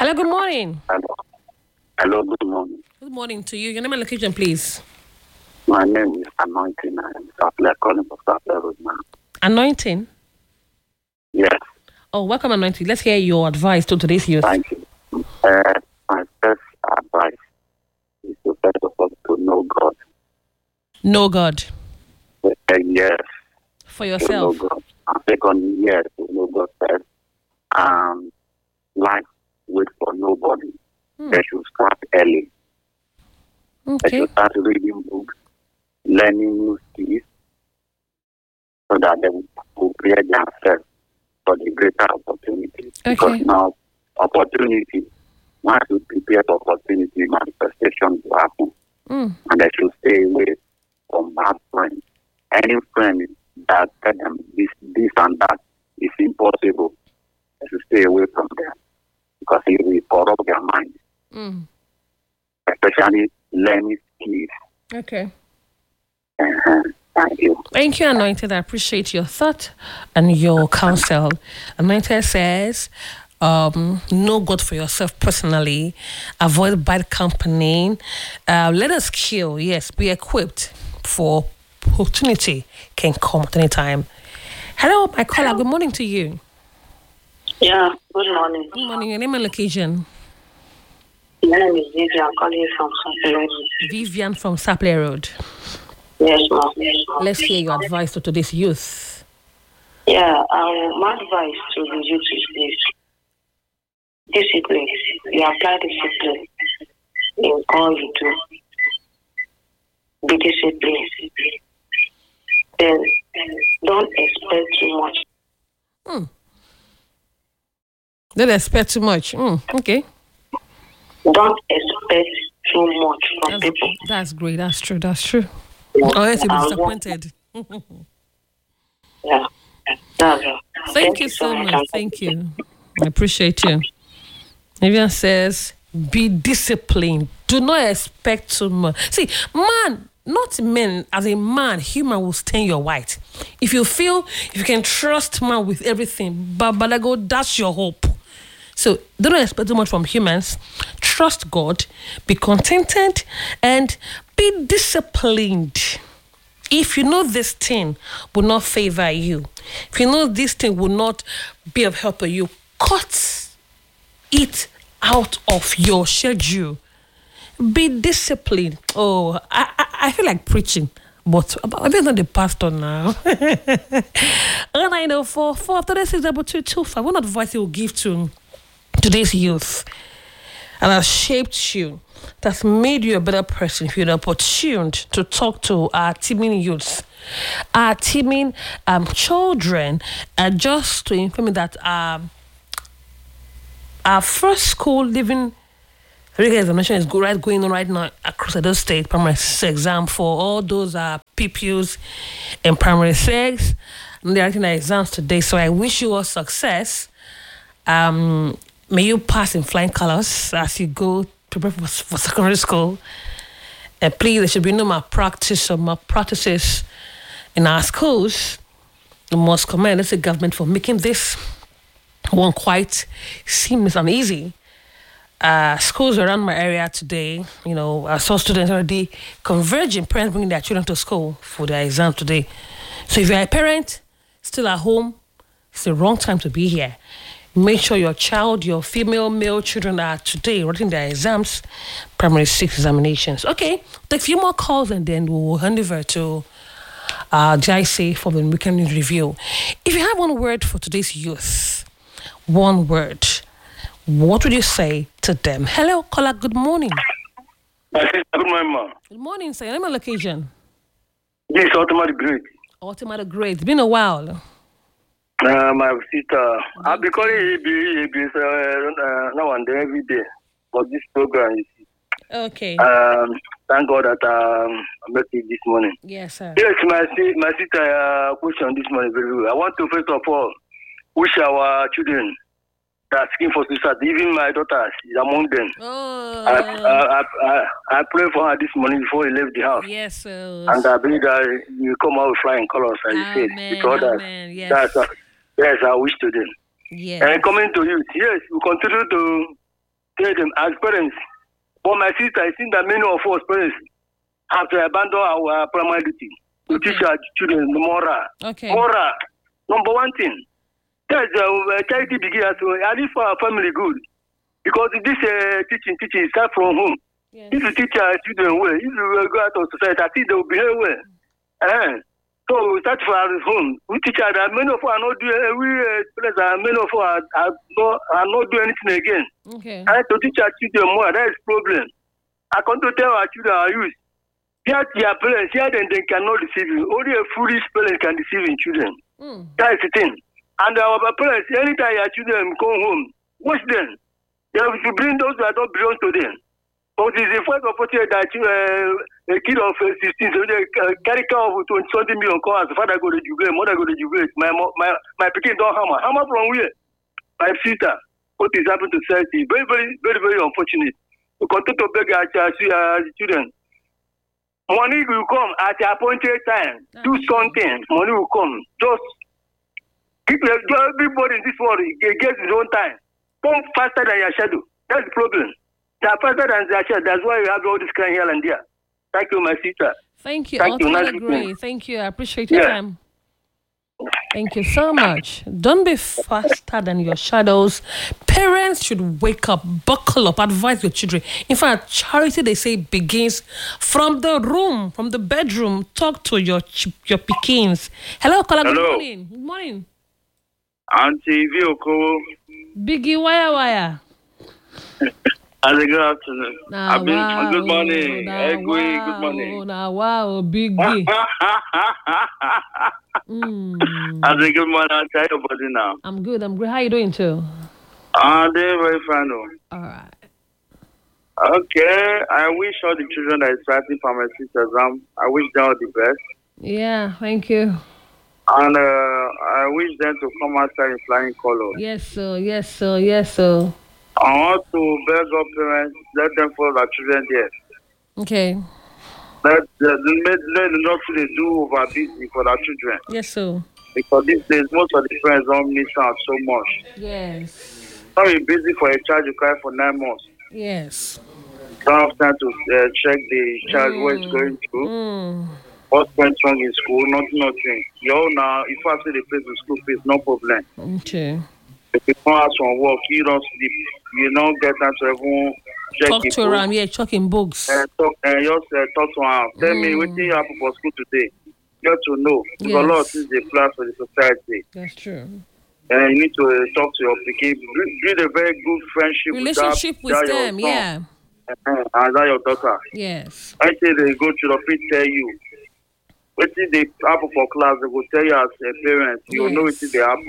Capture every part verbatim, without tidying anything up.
Hello, good morning. Hello. Hello, good morning. Good morning to you. Your name and location, please. My name is Anointing. I'm Sapler, calling for Sapler Road now. Anointing? Yes. Oh, welcome, Anointing. Let's hear your advice to today's youth. Thank you. Uh, my first advice is to first of all to know God. Know God. Uh, yes. For To yourself. know God. And second, yes, to know God first. Um, life wait for nobody. Hmm. They should start early. They Okay. should start reading books, learning new skills, so that they will prepare themselves for the greater opportunity. Because Okay. now, opportunity, once you prepare for opportunity, manifestation will happen. Mm. And they should stay away from bad friends. Any friend that tell them this, this and that is impossible, they should stay away from them. Because it will corrupt their mind, Mm. especially learning skills. Okay. Uh-huh. Thank you. Thank you, Anointed. I appreciate your thought and your counsel. Anointed says, um, know God for yourself personally, avoid bad company, uh, let us kill, yes, be equipped for opportunity can come at any time. Hello, my caller, good morning to you. Yeah, good morning. Good morning, your name and location. My name is Vivian, calling you from Sapler. Vivian from Sapler Road. Yes, ma'am. Yes, ma'am. Let's hear your advice to today's youth. Yeah, um, my advice to the youth is this. Discipline. You apply discipline in all you do. Be disciplined. Then don't expect too much. Hmm. Don't expect too much. Mm, okay. Don't expect too much from That's, people. that's great. That's true. That's true. Yeah. Or else you'll be Um, disappointed. Yeah. That's all. Thank you so much. Thank you. I appreciate you. Vivian says, be disciplined. Do not expect too much. See, man, not men, as a man, human will stain your white. If you feel, if you can trust man with everything, but, but I go, that's your hope. So don't expect too much from humans. Trust God, be contented, and be disciplined. If you know this thing will not favor you, if you know this thing will not be of help to you, cut it out of your schedule. Be disciplined. Oh, I, I, I feel like preaching, but I'm not the pastor now. And I know for four thirty-six double two two five, one advice you will give to today's youth and has shaped you, that's made you a better person if you're opportuned to talk to our teaming youths, our teaming um, children, and just to inform you that um, our first school living regular examination is go, right, going on right now across the state, primary six exam for all those uh, pupils in primary six. And they're writing their exams today, so I wish you all success. Um, may you pass in flying colors as you go to prepare for, for secondary school. And please, there should be no malpractice or malpractices in our schools. We must commend the government for making this one quite seamless and easy. Uh, schools around my area today, you know, I saw students already converging, parents bringing their children to school for their exam today. So if you're a parent still at home, it's the wrong time to be here. Make sure your child, your female, male children are today writing their exams, primary six examinations. Okay, take a few more calls and then we'll hand over to uh, J I C for the weekend review. If you have one word for today's youth, one word, what would you say to them? Hello, caller, good morning. Good morning, ma. Good morning, sir. Name and location. This is Ultimate Great. Ultimate Great. It's been a while. Uh, my sister, I've been calling A B, A B uh, uh, now and then every day for this program. You see. Okay. Um, thank God that um, I met you this morning. Yes, sir. Yes, my, si- my sister, uh, question this morning very well. I want to first of all wish our children that asking for suicide, even my daughter is among them. Oh. I, I, I, I pray for her this morning before he left the house. Yes, sir. And I believe that you come out with flying colors, as you said. Amen. Because that, Amen. Yes. that's, uh, yes, I wish to them. Yes. And coming to you, yes, we continue to tell them as parents. For my sister, I think that many of us parents have to abandon our primary duty to Okay. teach our children the moral. Okay. Moral, number one thing. That's uh, charity begins at home. At least for our family good. Because this uh, teaching, teaching start from home. Yes. If you teach our children well, if you uh, go out of society, I think they will behave well. Uh-huh. So we start for our home. We teach her that many of us are not doing, uh, we uh, many of us are, are, not, are not doing anything again. Okay. I have to teach our children more. That is problem. I come to tell our children, our youth, here their parents, here then they cannot deceive you. Only a foolish parent can deceive in children. Mm. That is the thing. And our parents, anytime your children come home, watch them. They have to bring those that don't belong to them. But it's the first opportunity that uh, a kid of uh, sixteen, so they uh, carry car of twenty something million cars. Father go to jubilate, mother go to jubilate. My my my picking don't hammer. Hammer from where? My sister. What is happening to society? Very, very, very, very unfortunate. We continue to beg our, our, our children. Money will come at the appointed time. That's Do something. Money will come. Just people, everybody in this world gets his own time. Come faster than your shadow. That's the problem. They are faster than their shadow. That's why you have all this crying here and there. Thank you, my sister. Thank you. Thank you. Ultimately Nice great. evening. Thank you. I appreciate your Yeah. time. Thank you so much. Don't be faster than your shadows. Parents should wake up, buckle up, advise your children. In fact, charity, they say, begins from the room, from the bedroom. Talk to your ch- your pikins. Hello, Kola. Good Hello. morning. Good morning. Auntie Vioko, Biggie Wire Wire. and good afternoon. Nah, I've been, wow, good morning. nah, Egwe, wow, good morning. Nah, wow, Biggie. mm. I say good morning. I'll tell your body now. I'm good. I'm good. How you doing too? Ah, they're very fine. oh. All right. Okay, I wish all the children that is writing for my sister's exam, I wish them all the best. Yeah. Thank you. And uh, I wish them to come outside in flying colors. Yes, sir. Yes, sir. Yes, sir. I want to beg up parents, let them follow their children there. Okay. Let, let, let, let them not they do over busy for their children. Yes, sir. Because these days, most of the parents don't miss out so much. Yes. Don't be busy for a child you cry for nine months. Yes. Don't have time to uh, check the child where it's going through. Mm. What went wrong in school? Nothing, nothing. You now, if I see the place in school fees, no problem. Okay. If you come out from work, you don't sleep. You don't get time to even check Talk the to book. Ram. Yeah, talking books. Uh, talk, uh, just uh, talk to him. Tell me Mm. what thing happened for school today. You have to know. Because a lot of Yes. things they plan for the society. That's true. And you need to uh, talk to your pikin. Build a very good friendship Relationship with, that, with that them. your son. Yeah. Uh, and that your daughter. Yes. I say they go to the fit tell you. What did they happen for class? They will tell you as a parent. You will know what Yes. they happen.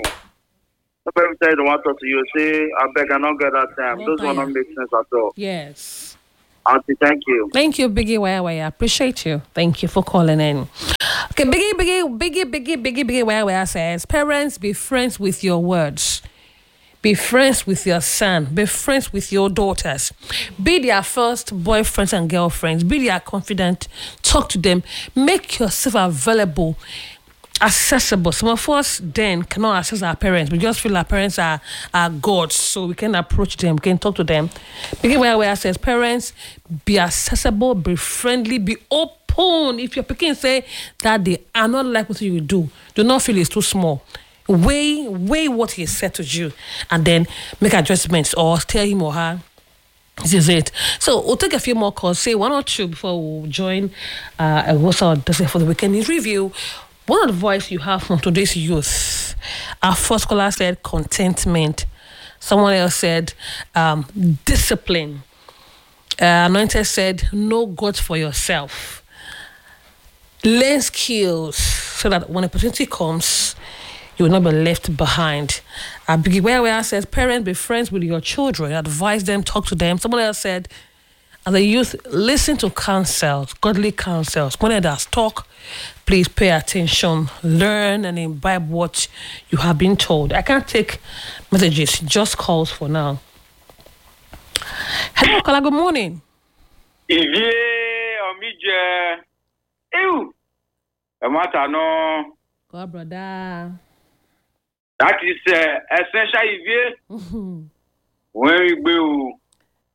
Not every time they want to talk to you, say, I beg, I don't get that time. Don't Those will not tire. make sense at all. Yes. Auntie, thank you. Thank you, Biggie Wire Wire. I appreciate you. Thank you for calling in. Okay, Biggie, Biggie, Biggie, Biggie, Biggie, Biggie Wire Wire says, parents, be friends with your words. Be friends with your son. Be friends with your daughters. Be their first boyfriends and girlfriends. Be their confidant. Talk to them. Make yourself available, accessible. Some of us then cannot access our parents. We just feel our parents are, are gods, so we can approach them, we can talk to them. Begin where where says, parents, be accessible, be friendly, be open. If your picking say that they are not like what you do, do not feel it's too small. Weigh, weigh what he said to you, and then make adjustments or tell him or her. This is it. So we'll take a few more calls, say one or two before we join uh, a what's our dozen for the weekend in review. One advice you have from today's youth. Our first caller said contentment. Someone else said um, discipline. Uh, Anointed said know God for yourself. Learn skills so that when opportunity comes, you will not be left behind. Uh, Biggie Where says, parents, be friends with your children. Advise them, talk to them. Someone else said, as a youth, listen to counsels, godly counsels. When others talk, please pay attention, learn and imbibe what you have been told. I can't take messages, just calls for now. Hello, Kola, good morning. Ivie omije. Ew. Emata no. Go, brother. That is uh, essential Ivie. When we go,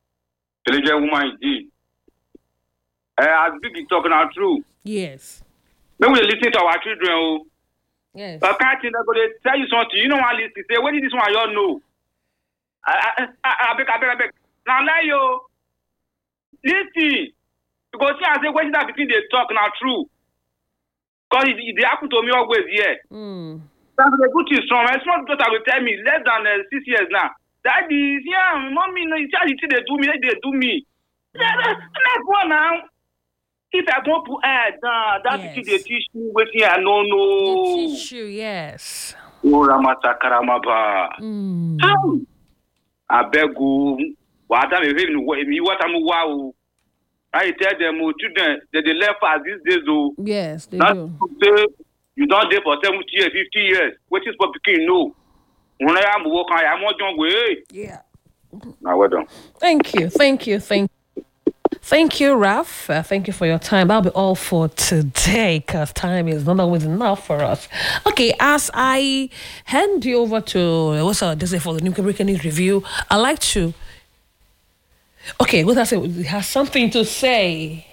Intelligent woman indeed. Uh, as big is talking out true. Yes. When we listen to our children, oh, Yes. I can't think they're going to tell you something. You know what listen say, when did this one you all know? I I I I beg, I beg, I beg. Now lie yo. Listen. Because see, I say when that between they talk now true. Because it, it, they happen to me always here. Mm. That's the good thing from my small daughter will tell me less than uh, six years now. Daddy, yeah, mommy, no, it's actually they do me, they do me. Yeah, that's not one now. If I go to add, uh, that's Yes. what they teach me, waiting, I don't know. They teach you, yes. Oh, Ramata Karamaba. Mm. How? I beg you, what I'm even, what I'm wow. I tell them, oh, children, that they left us these days, oh. Yes, they Not do. to say you don't there for seventy years, fifty years. What is for picking? No. When I am working, I am not young way. Yeah. Now, well done. Thank you. Thank you. Thank Thank you, Raf. Uh, thank you for your time. That'll be all for today because time is not always enough for us. Okay, as I hand you over to what's our this is for the New Breaking News review, I'd like to. Okay, what I say? He has something to say.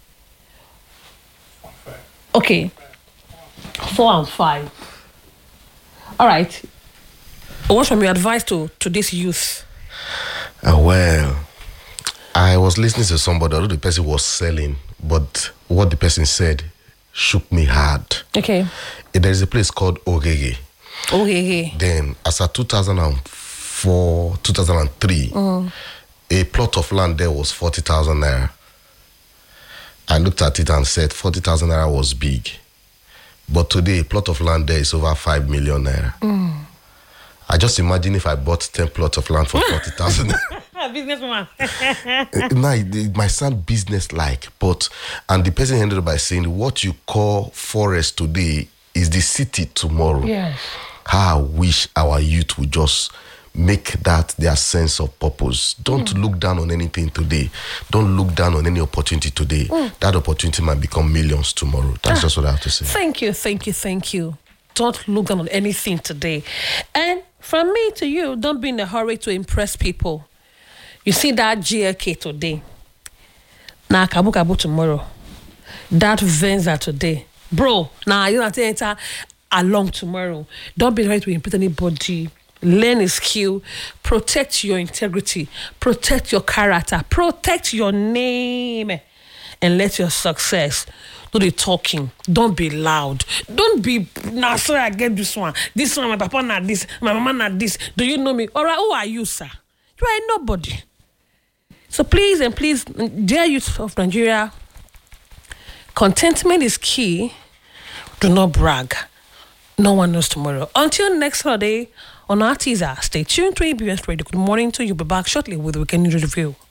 Okay, four and five. All right. What's from your advice to to this youth? Uh, well, I was listening to somebody, although the person was selling, but what the person said shook me hard. Okay. There is a place called Ogege. Okay. Then, as of two thousand four, two thousand three, a plot of land there was forty thousand naira. I looked at it and said forty thousand naira was big. But today, a plot of land there is over five million naira. Mm. I just imagine if I bought ten plots of land for forty thousand naira. Businessman. Now, it, it might sound business-like, but, and the person ended up by saying, what you call forest today is the city tomorrow. Yes. How I wish our youth would just make that their sense of purpose. Don't mm. look down on anything today. Don't look down on any opportunity today. Mm. That opportunity might become millions tomorrow. That's ah, just what I have to say. Thank you, thank you, thank you. Don't look down on anything today. And from me to you, don't be in a hurry to impress people. You see that G L K today. Now Kabu Kabu tomorrow. That Venza today. Bro, now you have to enter along tomorrow. Don't be ready to impress anybody. Learn a skill. Protect your integrity. Protect your character. Protect your name. And let your success do the talking. Don't be loud. Don't be, nah, sorry, I get this one. This one, my papa not this, my mama not this. Do you know me? All right, who are you, sir? You are nobody. So please and please, dear youth of Nigeria, contentment is key. Do not brag. No one knows tomorrow. Until next Friday on our teaser, stay tuned to A B S Radio. Good morning to you. Be back shortly with the Weekend News Review.